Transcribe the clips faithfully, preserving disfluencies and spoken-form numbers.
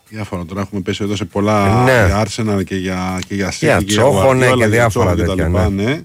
Διάφορα τώρα έχουμε πέσει εδώ σε πολλά. Ναι. Για Arsenal και για City. Για, για Τσόχονε και, και διάφορα τέτοια. Ναι. Ναι.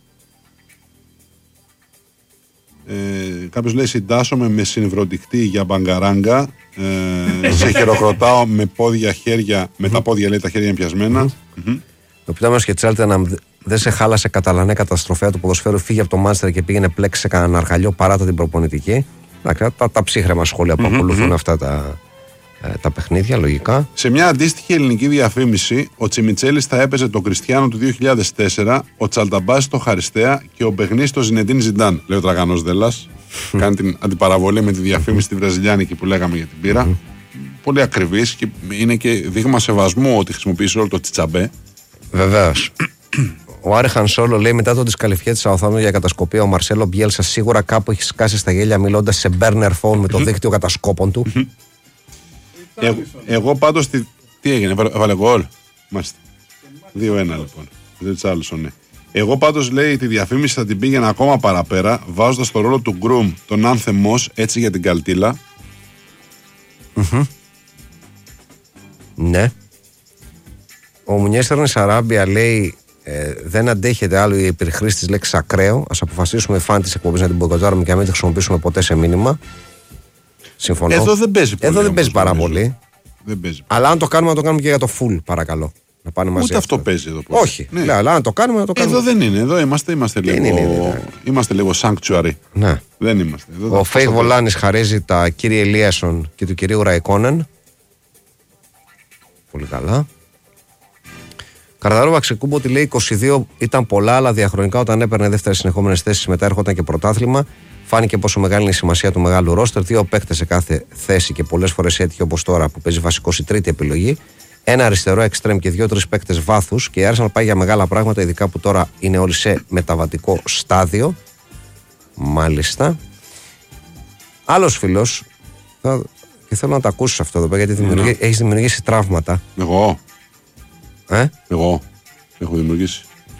Ε, κάποιος λέει συντάσσομαι με συνυβροντικτή για μπαγκαράγκα. Ε, σε χειροκροτάω με πόδια χέρια. Με τα πόδια λέει τα χέρια πιασμένα. Το πιτάμενο και Τσάλτεναμ δεν σε χάλασε καταλανέ καταστροφέα του ποδοσφαίρου. Φύγε από το Μάντσεστερ και πήγαινε πλέξει σε κανέναν αρχαλιό παράτα την προπονητική. Τα, τα, τα ψύχρεμα σχόλια που mm-hmm, ακολουθούν mm-hmm. αυτά τα, ε, τα παιχνίδια, λογικά. Σε μια αντίστοιχη ελληνική διαφήμιση, ο Τσιμιτσέλης θα έπαιζε τον Κριστιάνο του δύο χιλιάδες τέσσερα, ο Τσαλταμπάς το Χαριστέα και ο Μπεγνής το Ζινεντίν Ζιντάν. Λέει ο Τραγανός Δέλλας. Κάνει την αντιπαραβολή με τη διαφήμιση τη βραζιλιάνικη που λέγαμε για την πύρα. Mm-hmm. Πολύ ακριβής και είναι και δείγμα σεβασμού ότι χρησιμοποιήσει όλο το τσιτσαμπέ. Βεβαίως. Ο Άρεχαν Σόλο λέει μετά το δισκαλυφιέ τη Σαουθάμптον για κατασκοπία, ο Μαρσέλο Μπιέλσα σίγουρα κάπου έχει σκάσει στα γέλια μιλώντας σε burner phone με το δίκτυο κατασκόπων του. Ε, εγώ πάντως τι, τι έγινε, έβαλε γκολ. Μάλιστα. δύο ένα λοιπόν. Ριτσάρλσον, ναι. Εγώ πάντως λέει τη διαφήμιση θα την πήγαινα ακόμα παραπέρα, βάζοντας το ρόλο του Γκρουμ τον άνθεμος έτσι για την καλτήλα. Mm-hmm. Ναι. Ο Μουνιέστερνη Αράμπια λέει ε, δεν αντέχεται άλλο η υπερχρήση της λέξης ακραίο. Ας αποφασίσουμε φαν της εκπομπής να την μποϊκοτάρουμε και να μην τη χρησιμοποιήσουμε ποτέ σε μήνυμα. Συμφωνώ. Εδώ δεν παίζει πολύ. Εδώ δεν παίζει πάρα πολύ. Δεν παίζει. Αλλά αν το κάνουμε, να το κάνουμε και για το full, παρακαλώ. Να πάνε μαζί. Ούτε αυτό, αυτό παίζει εδώ. Πώς. Όχι. Ναι. Ναι, αλλά αν το κάνουμε, να το κάνουμε. Εδώ δεν είναι. Εδώ είμαστε, είμαστε λίγο. Είναι, είναι, είναι. Είμαστε λίγο sanctuary. Ναι. Δεν είμαστε. Εδώ ο Φέιχ Βολάνης χαρίζει τα κύριε Ελίασον και του κυρίου Ραϊκόνεν. Πολύ καλά. Καρδαρό Βαξεκούμπο ότι λέει είκοσι δύο ήταν πολλά, αλλά διαχρονικά όταν έπαιρνε δεύτερες συνεχόμενες θέσεις μετά έρχονταν και πρωτάθλημα. Φάνηκε πόσο μεγάλη είναι η σημασία του μεγάλου ρόστερ. Δύο παίκτες σε κάθε θέση και πολλές φορές έτυχε όπως τώρα που παίζει βασικός η τρίτη επιλογή. Ένα αριστερό εξτρέμ και δύο-τρεις παίκτες βάθους. Και η Arsenal πάει για μεγάλα πράγματα, ειδικά που τώρα είναι όλοι σε μεταβατικό στάδιο. Μάλιστα. Άλλος φίλος, και θέλω να το ακούσεις αυτό εδώ πέρα, γιατί δημιουργεί, yeah. έχεις δημιουργήσει τραύματα. Εγώ. Ε? Εγώ έχω δημιουργήσει.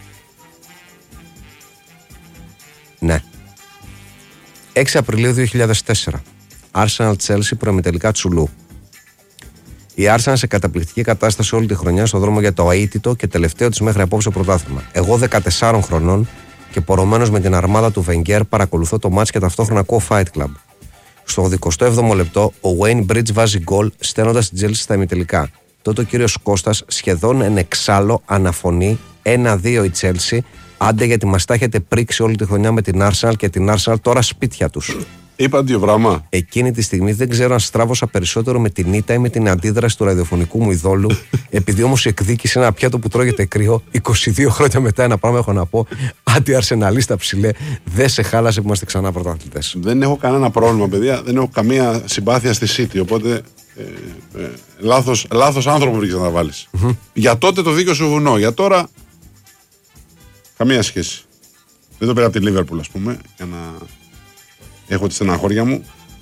Ναι. έξι Απριλίου δύο χιλιάδες τέσσερα. Arsenal Chelsea προημιτελικά Τσουλού. Η Arsenal σε καταπληκτική κατάσταση όλη τη χρονιά στο δρόμο για το αίτητο και τελευταίο της μέχρι απόψε πρωτάθλημα. Εγώ δεκατεσσάρων χρονών και πορωμένος με την αρμάδα του Wenger παρακολουθώ το μάτς και ταυτόχρονα ακούω Fight Club. Στο ογδοηκοστό έβδομο λεπτό ο Wayne Bridge βάζει γκολ στέλνοντας την Chelsea στα ημιτελικά. Τότε ο κύριος Κώστας σχεδόν εν εξάλλου αναφωνεί ένα δύο η Chelsea. Άντε γιατί μας τα έχετε πρίξει όλη τη χρονιά με την Arsenal και την Arsenal τώρα σπίτια τους. Είπα δύο πράγμα. Εκείνη τη στιγμή δεν ξέρω αν στράβωσα περισσότερο με την ήττα ή με την αντίδραση του ραδιοφωνικού μου ειδόλου. Επειδή όμως η εκδίκηση είναι ένα πιάτο που τρώγεται κρύο, είκοσι δύο χρόνια μετά ένα πράγμα έχω να πω. Αντι-αρσεναλίστα ψηλέ, δεν σε χάλασε που είμαστε ξανά πρωταθλητές. Δεν έχω κανένα πρόβλημα, παιδιά. Δεν έχω καμία συμπάθεια στη City. Οπότε ε, ε, λάθος, λάθος άνθρωπο βρήκες να τα βάλεις. Mm-hmm. Για τότε το δίκιο σου βουνό. Για τώρα. Καμία σχέση. Δεν το πήρα από τη Liverpool, ας πούμε, για να έχω τη στεναχώρια μου.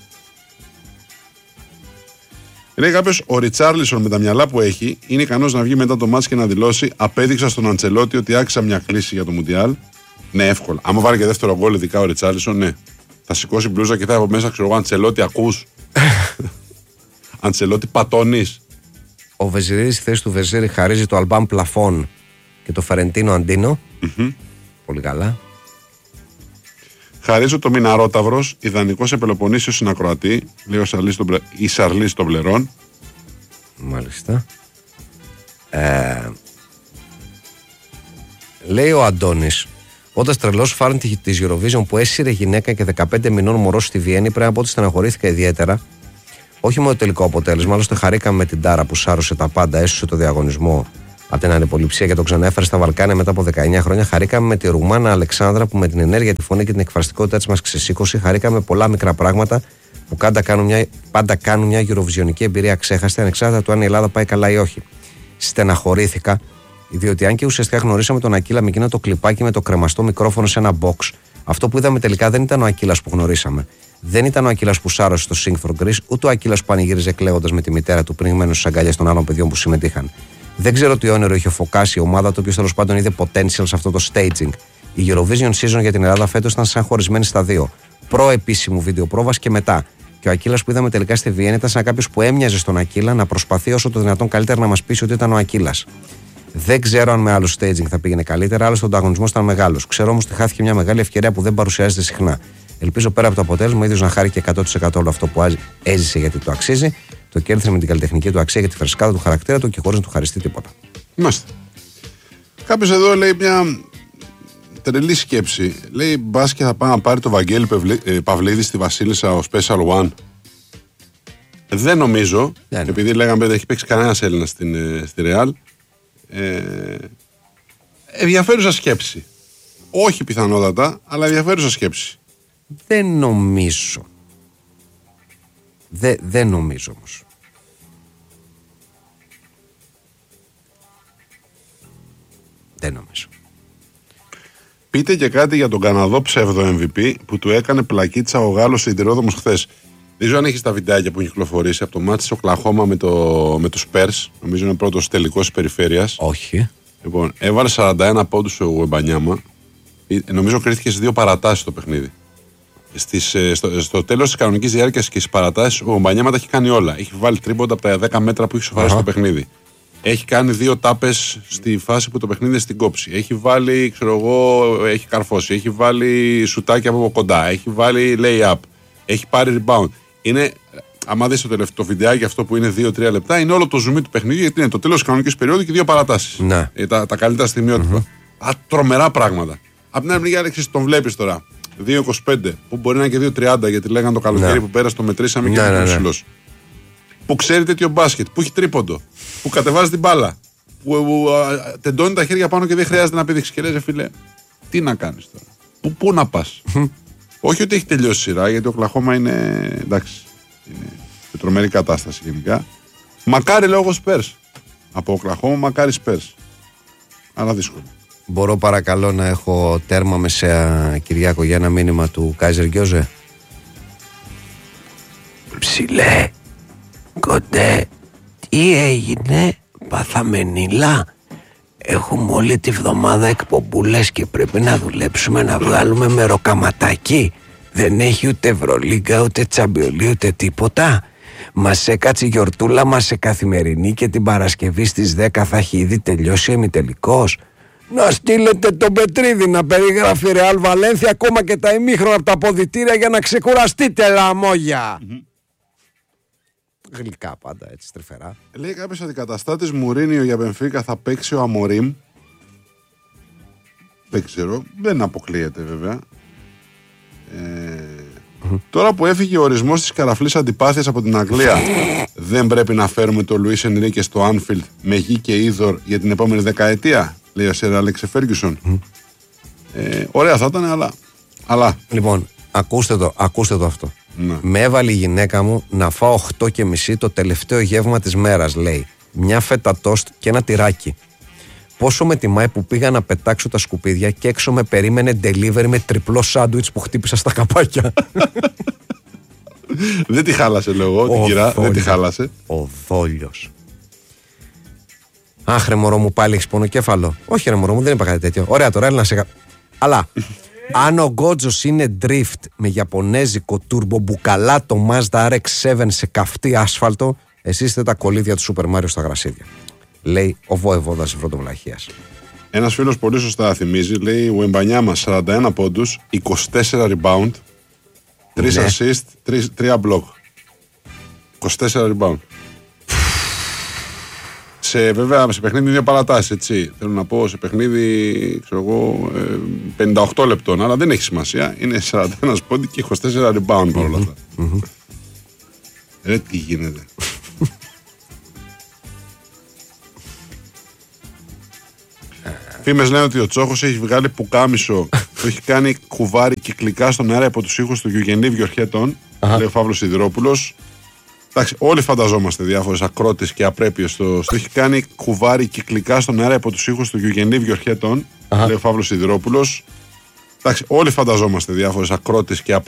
Λέει κάποιος, ο Ριτσάρλισον με τα μυαλά που έχει είναι ικανός να βγει μετά το μάτς και να δηλώσει απέδειξα στον Αντσελότη ότι άξιζα μια κλίση για το Μουντιάλ. Ναι, εύκολα. Άμα βάλει και δεύτερο γκολ, ειδικά ο Ριτσάρλισον, ναι. Θα σηκώσει μπλούζα και θα έχω μέσα, ξέρω εγώ, Αντσελότη, ακούς. Αντσελότη, πατώνεις. Ο Βεζιρίδης στη θέση του Βεζίρη χαρίζει το Αλμπάν Πλαφόν και το Φερεντίνο Αντίνο. Mm-hmm. Πολύ καλά. Χαρίζω το Μιναρόταυρος, ιδανικό σε Πελοποννήσιο συνακροατή, λέει ο Σαρλής των, η Σαρλής των Πλερών. Μάλιστα. Ε, λέει ο Αντώνης, όταν τρελός φάρν της Eurovision που έσυρε γυναίκα και δεκαπέντε μηνών μωρό στη Βιέννη, πρέπει να πω ότι στεναχωρήθηκα ιδιαίτερα. Όχι μόνο το τελικό αποτέλεσμα, άλλωστε χαρήκαμε με την Τάρα που σάρωσε τα πάντα, έσωσε το διαγωνισμό από την ανυποληψία και το ξαναέφερε στα Βαλκάνια μετά από δεκαεννιά χρόνια. Χαρήκαμε με τη Ρουμάνα Αλεξάνδρα που με την ενέργεια, τη φωνή και την εκφραστικότητά της μας ξεσήκωσε. Χαρήκαμε πολλά μικρά πράγματα που πάντα κάνουν μια, πάντα κάνουν μια γυροβιζιονική εμπειρία ξέχαστη, ανεξάρτητα του αν η Ελλάδα πάει καλά ή όχι. Στεναχωρήθηκα, διότι αν και ουσιαστικά γνωρίσαμε τον Ακύλα με εκείνο το κλιπάκι με το κρεμαστό μικρόφωνο σε ένα box, αυτό που είδαμε τελικά δεν ήταν ο Ακύλας που γνωρίσαμε. Δεν ήταν ο Ακύλας που σάρωσε στο Sing for Greece, ούτε ο Ακύλας που πανηγύριζε κλαίγοντας με τη μητέρα του πνιγμένου στις αγκαλιές των άλλων παιδιών που συμμετείχαν. Δεν ξέρω τι όνειρο είχε φωκάσει η ομάδα του, όποιος τέλος πάντων είδε potential σε αυτό το staging. Η Eurovision season για την Ελλάδα φέτος ήταν σαν χωρισμένη στα δύο. Προ-επίσημου βίντεο πρόβας και μετά. Και ο Ακύλας που είδαμε τελικά στη Βιέννη ήταν σαν κάποιος που έμοιαζε στον Ακύλα να προσπαθεί όσο το δυνατόν καλύτερα να μας πείσει ότι ήταν ο Ακύλας. Δεν ξέρω αν με άλλο staging θα πήγαινε καλύτερα, άλλωστε ο ανταγωνισμός ήταν μεγάλος. Ξέρω όμως ότι χάθηκε μια μεγάλη ευκαιρία που δεν παρουσιάζεται συχνά. Ελπίζω πέρα από το αποτέλεσμα ο ίδιος να χάρει και εκατό τοις εκατό όλο αυτό που έζησε γιατί το αξίζει. Το κέρδισε με την καλλιτεχνική του αξία και τη φρεσκάδα του χαρακτήρα του και χωρίς να του χαριστεί τίποτα. Μάλιστα. Κάποιος εδώ λέει μια τρελή σκέψη. Λέει μπας και θα πάει να πάρει το Βαγγέλη Παυλίδη στη Βασίλισσα ο Special One. Δεν νομίζω, yeah, επειδή λέγαμε ότι δεν έχει παίξει κανένας Έλληνας στην, στη Real. Ε, ενδιαφέρουσα σκέψη. Όχι πιθανότατα, αλλά ενδιαφέρουσα σκέψη. Δεν νομίζω. Δε, δεν νομίζω όμως. Δεν νομίζω. Πείτε και κάτι για τον Καναδό ψεύδο εμ βι πι που του έκανε πλακίτσα ο Γάλλος Σιδηρόδρομος χθες. Δεν ξέρω αν έχεις τα βιντεάκια που έχει κυκλοφορήσει από το μάτι της Οκλαχώμα με, το, με τους Spurs. Νομίζω είναι πρώτος τελικός της περιφέρειας. Όχι. Λοιπόν, έβαλε σαράντα ένα πόντους ο Γουεμπανιάμα. Νομίζω κρίθηκε σε δύο παρατάσεις το παιχνίδι. Στις, στο, στο τέλος της κανονικής διάρκειας και στις παρατάσεις ο Γουεμπανιάμα τα έχει κάνει όλα. Έχει βάλει τρίποντα από τα δέκα μέτρα που έχει σοφαρίσει το παιχνίδι. Έχει κάνει δύο τάπες στη φάση που το παιχνίδι είναι στην κόψη. Έχει βάλει, ξέρω εγώ, έχει καρφώσει. Έχει βάλει σουτάκι από κοντά. Έχει βάλει lay-up. Έχει πάρει rebound. Είναι, άμα δεις το τελευταίο βιντεάκι αυτό που είναι δύο τρία λεπτά, είναι όλο το zoom του παιχνιδιού γιατί είναι το τέλος της κανονικής περίοδου και δύο παρατάσεις. Ναι. Ε, τα, τα καλύτερα στιγμιότυπα. Mm-hmm. Α, τρομερά πράγματα. Απ' την άλλη μεριά, Αλέξη, τον βλέπεις τώρα. δύο είκοσι πέντε, που μπορεί να είναι και δύο τριάντα, γιατί λέγανε το καλοκαίρι ναι. που πέρασε το μετρήσαμε και είναι ψηλό. Που ξέρει τέτοιο μπάσκετ, που έχει τρίποντο, που κατεβάζει την μπάλα, που, που α, τεντώνει τα χέρια πάνω και δεν χρειάζεται να πηδήξει. Και λες, φίλε, τι να κάνεις τώρα, που, πού να πας. Όχι ότι έχει τελειώσει σειρά, γιατί ο Οκλαχώμα είναι, εντάξει, είναι σε τρομερή κατάσταση γενικά. Μακάρι λόγω Spurs. Από Οκλαχώμα, μακάρι Spurs. Αλλά δύσκολο. Μπορώ παρακαλώ να έχω τέρμα μεσαία, Κυριάκο, για ένα μήνυμα του Κάιζερ Γκιόζε. Ψηλέ, κοντέ, τι έγινε, πάθαμε νύλα. Έχουμε όλη τη βδομάδα εκπομπούλες και πρέπει να δουλέψουμε να βγάλουμε μεροκαματάκι. Δεν έχει ούτε Ευρωλίγκα, ούτε Τσαμπιολί, ούτε τίποτα. Μας έκατσε η γιορτούλα μας σε καθημερινή και την Παρασκευή στις δέκα θα έχει ήδη τελειώσει ο ημιτελικός. Να στείλετε τον Πετρίδη να περιγράφει Ρεάλ Βαλένθια ακόμα και τα ημίχρονα από τα αποδυτήρια για να ξεκουραστείτε, λαμόγια. Mm-hmm. Γλυκά πάντα, έτσι στριφερά. Λέει κάποιος αντικαταστάτης Μουρίνιο για Μπενφίκα θα παίξει ο Αμορίμ. Δεν ξέρω, δεν αποκλείεται βέβαια. Ε, mm-hmm. Τώρα που έφυγε ο ορισμός της καραφλής αντιπάθειας από την Αγγλία, δεν πρέπει να φέρουμε τον Λουίς Ενρίκε στο Άνφιλντ με γη και είδωρ για την επόμενη δεκαετία, λέει ο Σερ Αλέξε Φέργκισον. Mm-hmm. Ε, ωραία θα ήταν, αλλά, αλλά. Λοιπόν, ακούστε το, ακούστε το αυτό. Ναι. Με έβαλε η γυναίκα μου να φάω οκτώ και μισή το τελευταίο γεύμα της μέρας, λέει. Μια φέτα τόστ και ένα τυράκι. Πόσο με τιμάει που πήγα να πετάξω τα σκουπίδια και έξω με περίμενε delivery με τριπλό σάντουιτς που χτύπησα στα καπάκια. Δεν τη χάλασε, λέω, την κυρά, δεν τη χάλασε. Ο δόλιος. Αχ, ρε μωρό μου, πάλι έχεις πονοκέφαλο. Όχι, ρε μωρό μου, δεν είπα κάτι τέτοιο. Ωραία, τώρα έλα να σε. Αλλά αν ο Γκότζος είναι drift με ιαπωνέζικο turbo μπουκαλά το Mazda αρ εξ επτά σε καυτή άσφαλτο, εσείς είστε τα κολύδια του Super Mario στα γρασίδια. Λέει ο Βοεβόδας Ευρωτοβλαχίας. Ένας φίλος πολύ σωστά θυμίζει, λέει ο Εμπανιάμα σαράντα ένα πόντους, είκοσι τέσσερα rebound, τρία ναι. assist, τρία block. είκοσι τέσσερα rebound. Σε, βέβαια σε παιχνίδι δύο παρατάσεις, έτσι. Θέλω να πω σε παιχνίδι, ξέρω εγώ, πενήντα οκτώ λεπτών, αλλά δεν έχει σημασία. Είναι σαράντα ένα πόντι και είκοσι τέσσερα rebound παρόλα αυτά. Mm-hmm. Ρε τι γίνεται. Φήμες λένε ότι ο Τσόχος έχει βγάλει πουκάμισο, το έχει κάνει κουβάρι κυκλικά στον αέρα από τους ήχους του Γιουγενή Βιορχέτων, λέει ο Φαύλος Σιδηρόπουλος. Εντάξει, όλοι φανταζόμαστε διάφορες ακρότητες και απρέπειες. Το, το έχει κάνει κουβάρι κυκλικά στον αέρα από τους ήχους του Γιουγενή Βιορχέτων, λέει ο Φαύλος Σιδηρόπουλος. Εντάξει, όλοι φανταζόμαστε διάφορες ακρότητες και απρέπειες.